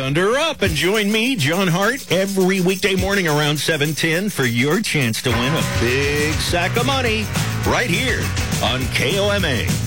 Thunder up and join me, John Hart, every weekday morning around 7:10 for your chance to win a big sack of money right here on KOMA.